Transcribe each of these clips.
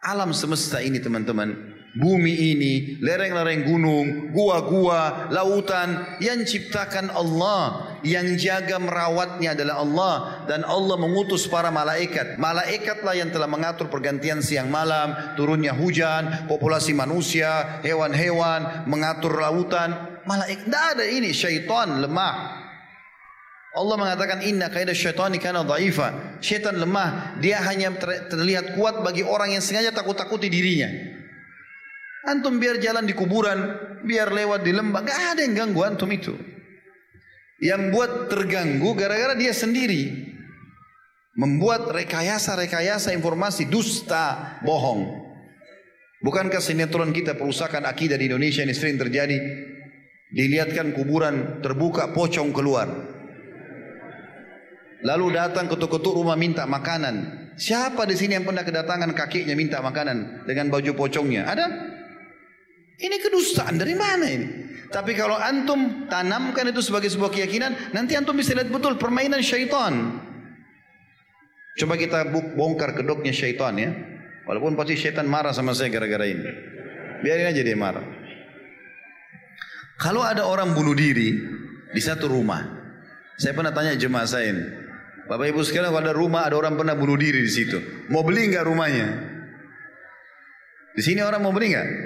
Alam semesta ini teman-teman, bumi ini, lereng-lereng gunung, gua-gua, lautan, yang ciptakan Allah, yang jaga merawatnya adalah Allah, dan Allah mengutus para malaikat. Malaikatlah yang telah mengatur pergantian siang malam, turunnya hujan, populasi manusia, hewan-hewan, mengatur lautan. Malaikat, tidak ada ini, syaitan lemah. Allah mengatakan inna kaida syaitani kana dhaifa. Syaitan lemah, dia hanya terlihat kuat bagi orang yang sengaja takut-takuti dirinya. Antum biar jalan di kuburan, biar lewat di lembah, enggak ada yang ganggu antum itu. Yang buat terganggu gara-gara dia sendiri membuat rekayasa-rekayasa informasi dusta, bohong. Bukankah sinetron kita perusakan akidah di Indonesia ini sering terjadi? Dilihatkan kuburan terbuka, pocong keluar. Lalu datang ketuk-ketuk rumah minta makanan. Siapa di sini yang pernah kedatangan kakeknya minta makanan dengan baju pocongnya? Ada? Ini kedustaan dari mana ini? Tapi kalau antum tanamkan itu sebagai sebuah keyakinan, nanti antum bisa lihat betul permainan syaitan. Coba kita bongkar kedoknya syaitan ya. Walaupun pasti syaitan marah sama saya gara-gara ini. Biarin aja dia marah. Kalau ada orang bunuh diri di satu rumah, saya pernah tanya jemaah saya ini, Bapak Ibu sekalian, kalau ada rumah, ada orang pernah bunuh diri di situ, mau beli nggak rumahnya? Di sini orang mau beli nggak?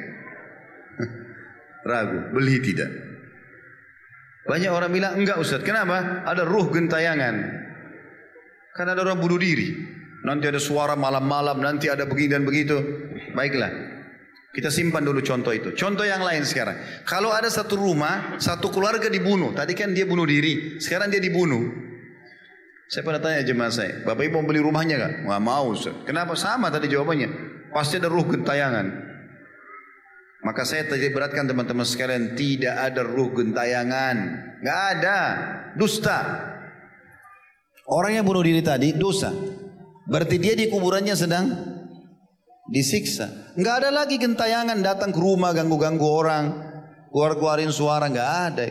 Ragu, beli tidak. Banyak orang bilang enggak Ustaz. Kenapa? Ada ruh gentayangan. Karena ada orang bunuh diri. Nanti ada suara malam-malam, nanti ada begini dan begitu. Baiklah, kita simpan dulu contoh itu. Contoh yang lain sekarang. Kalau ada satu rumah, satu keluarga dibunuh. Tadi kan dia bunuh diri, sekarang dia dibunuh. Saya pernah tanya jemaah saya, Bapak Ibu mau beli rumahnya gak? Nggak mau Ustaz. Kenapa? Sama tadi jawabannya. Pasti ada ruh gentayangan. Maka saya tadi beratkan teman-teman sekalian, tidak ada ruh gentayangan. Nggak ada. Dusta. Orang yang bunuh diri tadi dosa. Berarti dia di kuburannya sedang disiksa. Nggak ada lagi gentayangan datang ke rumah ganggu-ganggu orang, keluar-keluarin suara, nggak ada.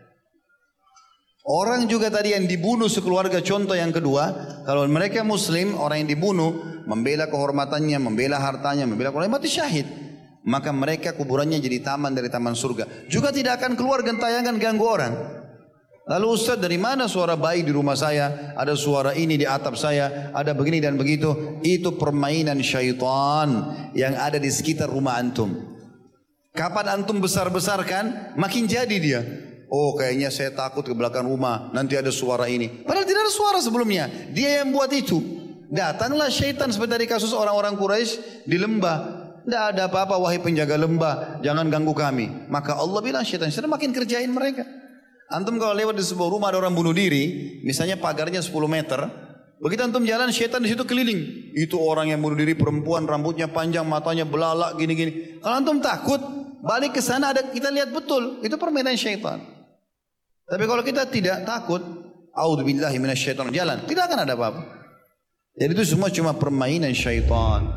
Orang juga tadi yang dibunuh sekeluarga, contoh yang kedua, kalau mereka muslim, orang yang dibunuh membela kehormatannya, membela hartanya, membela keluarga, mati syahid. Maka mereka kuburannya jadi taman dari taman surga. Juga tidak akan keluar gentayangan ganggu orang. Lalu Ustaz, dari mana suara bayi di rumah saya? Ada suara ini di atap saya, ada begini dan begitu. Itu permainan syaitan yang ada di sekitar rumah antum. Kapan antum besar-besarkan, makin jadi dia. Oh, kayaknya saya takut ke belakang rumah, nanti ada suara ini. Padahal tidak ada suara sebelumnya. Dia yang buat itu. Datanglah syaitan seperti dari kasus orang-orang Quraisy di lembah. Tidak ada apa-apa wahai penjaga lembah, jangan ganggu kami. Maka Allah bilang syaitan makin kerjain mereka. Antum kalau lewat di sebuah rumah ada orang bunuh diri, misalnya pagarnya 10 meter, begitu antum jalan syaitan di situ keliling. Itu orang yang bunuh diri perempuan, rambutnya panjang, matanya belalak gini-gini. Kalau antum takut, balik ke sana ada kita lihat betul, itu permainan syaitan. Tapi kalau kita tidak takut, a'udzubillahi minasyaitonir jalan, tidak akan ada apa-apa. Jadi itu semua cuma permainan syaitan.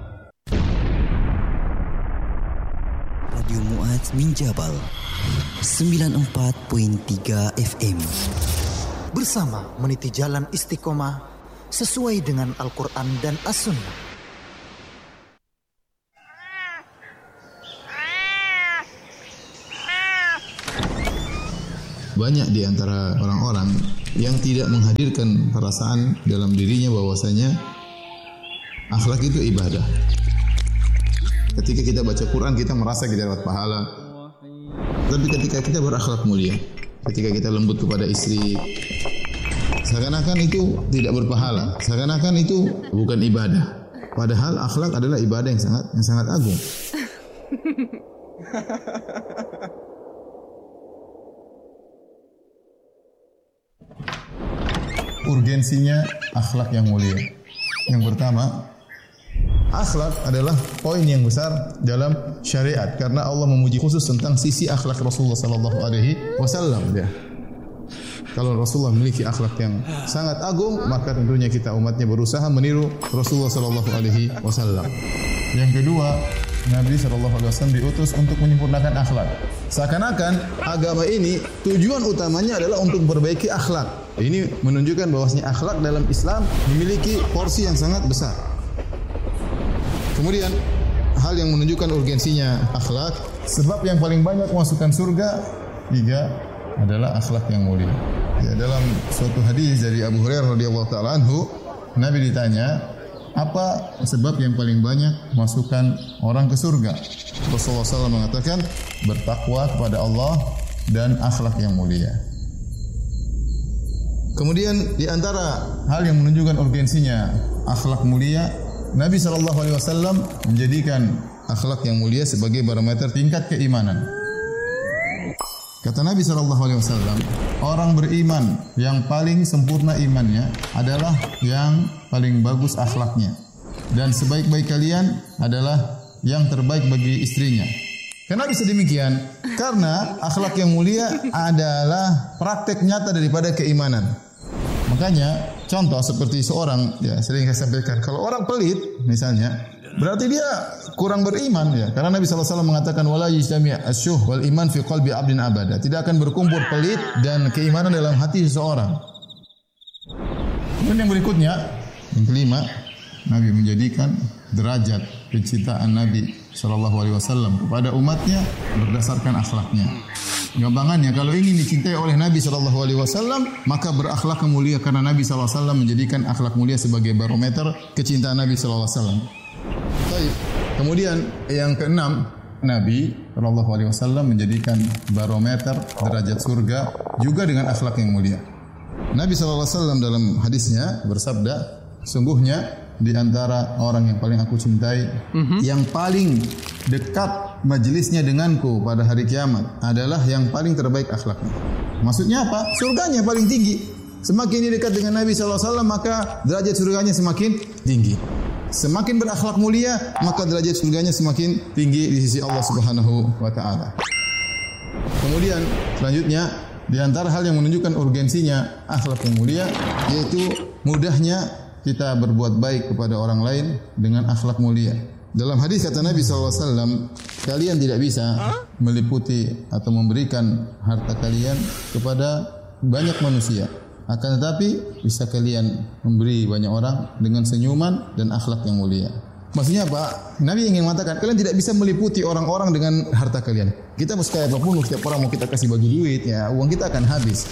Radio Mu'adz min Jabal 94.3 FM. Bersama meniti jalan istiqomah sesuai dengan Al-Quran dan As-Sunnah. Banyak di antara orang-orang yang tidak menghadirkan perasaan dalam dirinya bahwasanya akhlak itu ibadah. Ketika kita baca Quran kita merasa kita dapat pahala. Tapi ketika kita berakhlak mulia, ketika kita lembut kepada istri, seakan-akan itu tidak berpahala, seakan-akan itu bukan ibadah. Padahal akhlak adalah ibadah yang sangat agung. Urgensinya akhlak yang mulia. Yang pertama, akhlak adalah poin yang besar dalam syariat karena Allah memuji khusus tentang sisi akhlak Rasulullah sallallahu alaihi wasallam. Kalau Rasulullah memiliki akhlak yang sangat agung, maka tentunya kita umatnya berusaha meniru Rasulullah sallallahu alaihi wasallam. Yang kedua, Nabi sallallahu alaihi wasallam diutus untuk menyempurnakan akhlak. Seakan-akan agama ini tujuan utamanya adalah untuk memperbaiki akhlak. Ini menunjukkan bahwasanya akhlak dalam Islam memiliki porsi yang sangat besar. Kemudian hal yang menunjukkan urgensinya akhlak, sebab yang paling banyak masukkan surga 3 adalah akhlak yang mulia. Ya, dalam suatu hadis dari Abu Hurairah radhiyallahu taala anhu, Nabi ditanya, apa sebab yang paling banyak masukkan orang ke surga? Rasulullah SAW mengatakan, bertakwa kepada Allah dan akhlak yang mulia. Kemudian di antara hal yang menunjukkan urgensinya akhlak mulia, Nabi SAW menjadikan akhlak yang mulia sebagai barometer tingkat keimanan. Kata Nabi SAW, orang beriman yang paling sempurna imannya adalah yang paling bagus akhlaknya. Dan sebaik-baik kalian adalah yang terbaik bagi istrinya. Kenapa bisa demikian? Karena akhlak yang mulia adalah praktek nyata daripada keimanan. Makanya contoh seperti seorang, ya sering saya sampaikan, kalau orang pelit misalnya, berarti dia kurang beriman ya. Karena Nabi SAW mengatakan wala yajtami' asyuh wal iman fi qalbi 'abdin abada. Tidak akan berkumpul pelit dan keimanan dalam hati seseorang. Kemudian yang berikutnya, yang kelima, Nabi menjadikan derajat kecintaan Nabi SAW kepada umatnya berdasarkan akhlaknya. Gampangannya, kalau ingin dicintai oleh Nabi SAW, maka berakhlak mulia, karena Nabi SAW menjadikan akhlak mulia sebagai barometer kecintaan Nabi SAW. Baik. Kemudian yang keenam, Nabi SAW menjadikan barometer derajat surga juga dengan akhlak yang mulia. Nabi SAW dalam hadisnya bersabda, sungguhnya di antara orang yang paling aku cintai, yang paling dekat majelisnya denganku pada hari kiamat adalah yang paling terbaik akhlaknya. Maksudnya apa? Surganya paling tinggi. Semakin dia dekat dengan Nabi SAW, maka derajat surganya semakin tinggi. Semakin berakhlak mulia, maka derajat surganya semakin tinggi di sisi Allah Subhanahu wa taala. Kemudian selanjutnya, di antara hal yang menunjukkan urgensinya akhlak yang mulia, yaitu mudahnya kita berbuat baik kepada orang lain dengan akhlak mulia. Dalam hadis kata Nabi SAW, kalian tidak bisa meliputi atau memberikan harta kalian kepada banyak manusia. Akan tetapi bisa kalian memberi banyak orang dengan senyuman dan akhlak yang mulia. Maksudnya apa? Nabi ingin mengatakan kalian tidak bisa meliputi orang-orang dengan harta kalian. Kita mau sekaya apapun, setiap orang mau kita kasih bagi duit, ya uang kita akan habis.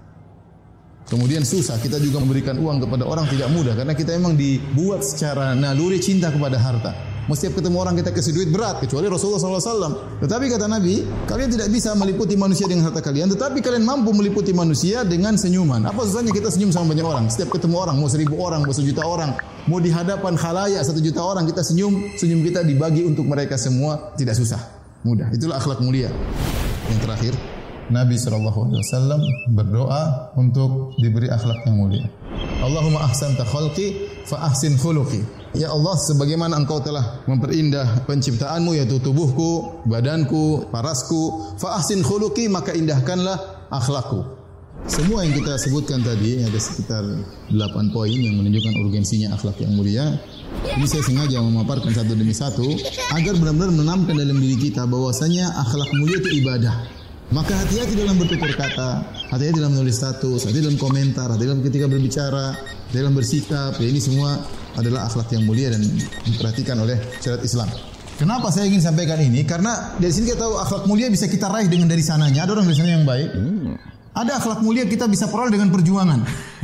Kemudian susah, kita juga memberikan uang kepada orang tidak mudah, karena kita memang dibuat secara naluri cinta kepada harta. Setiap ketemu orang kita kasih duit berat, kecuali Rasulullah SAW. Tetapi kata Nabi, kalian tidak bisa meliputi manusia dengan harta kalian, tetapi kalian mampu meliputi manusia dengan senyuman. Apa susahnya kita senyum sama banyak orang? Setiap ketemu orang, mau 1000 orang, mau 1 juta orang, mau di hadapan khalayak 1 juta orang, kita senyum, senyum kita dibagi untuk mereka semua, tidak susah, mudah. Itulah akhlak mulia. Yang terakhir, Nabi SAW berdoa untuk diberi akhlak yang mulia. Allahumma ahsanta khalqi fa ahsin khuluqi. Ya Allah, sebagaimana Engkau telah memperindah penciptaanmu, yaitu tubuhku, badanku, parasku, fa ahsin khuluqi, maka indahkanlah akhlakku. Semua yang kita sebutkan tadi, ada sekitar 8 poin yang menunjukkan urgensinya akhlak yang mulia. Ini saya sengaja memaparkan satu demi satu agar benar-benar menanamkan dalam diri kita bahwasanya akhlak mulia itu ibadah. Maka hati-hati dalam bertutur kata, hati-hati dalam menulis status, hati-hati dalam komentar, hati-hati dalam ketika berbicara, dalam bersikap. Ya, ini semua adalah akhlak yang mulia dan diperhatikan oleh syariat Islam. Kenapa saya ingin sampaikan ini? Karena dari sini kita tahu akhlak mulia bisa kita raih dengan dari sananya. Ada orang dari sana yang baik. Ada akhlak mulia kita bisa peroleh dengan perjuangan.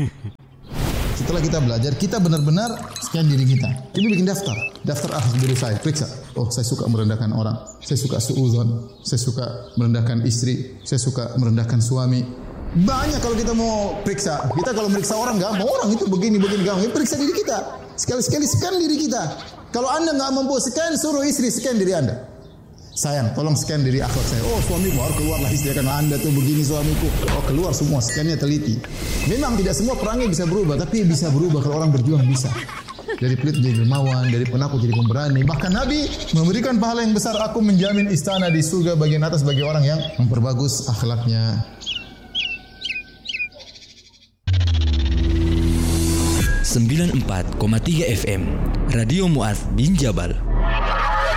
Setelah kita belajar, kita benar-benar scan diri kita. Ini bikin daftar akhlak diri saya, periksa. Oh, saya suka merendahkan orang, saya suka suudzon, saya suka merendahkan istri, saya suka merendahkan suami. Banyak kalau kita mau periksa. Kita kalau meriksa orang gampang, orang itu begini gampang. Periksa diri kita. Sekali-sekali scan diri kita. Kalau Anda nggak mampu scan, suruh istri scan diri Anda. Sayang, tolong scan diri akhlak saya. Oh, suamiku harus keluarlah istri, karena Anda tuh begini suamiku. Oh, keluar semua, scannya teliti. Memang tidak semua perangai bisa berubah, tapi bisa berubah kalau orang berjuang bisa. Dari pelit jadi dermawan, dari penakut jadi pemberani. Bahkan Nabi memberikan pahala yang besar. Aku menjamin istana di surga bagian atas bagi orang yang memperbagus akhlaknya. 94,3 FM Radio Mu'adz bin Jabal.